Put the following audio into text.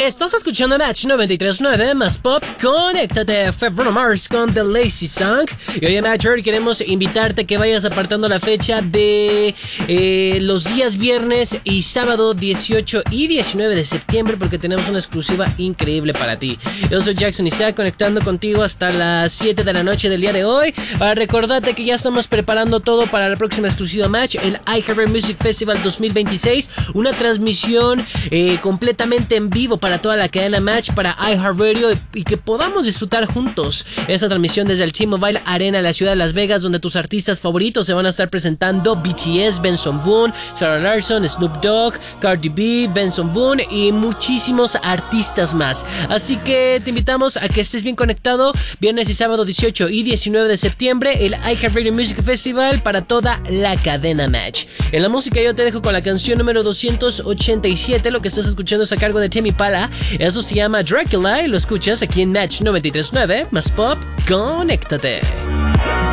Estás escuchando Match 93.9 más pop. Conéctate. Fue Bruno Mars con The Lazy Song. Y hoy en Match queremos invitarte a que vayas apartando la fecha de los días viernes y sábado 18 y 19 de septiembre, porque tenemos una exclusiva increíble para ti. Yo soy Jackson Isaac, conectando contigo hasta las 7 de la noche del día de hoy, para recordarte que ya estamos preparando todo para la próxima exclusiva Match, el iHeartRadio Music Festival 2026, una transmisión completamente en vivo para toda la cadena Match, para iHeartRadio, y que podamos disfrutar juntos esta transmisión desde el T-Mobile Arena en la ciudad de Las Vegas, donde tus artistas favoritos se van a estar presentando: BTS, Benson Boone, Sarah Larson, Snoop Dogg, Cardi B, Benson Boone y muchísimos artistas más. Así que te invitamos a que estés bien conectado viernes y sábado 18 y 19 de septiembre, el iHeartRadio Music Festival para toda la cadena Match. En la música yo te dejo con la canción número 287, lo que estás escuchando es a cargo de Tame Impala. Eso se llama Dracula y lo escuchas aquí en Match 93.9 más pop. Conéctate.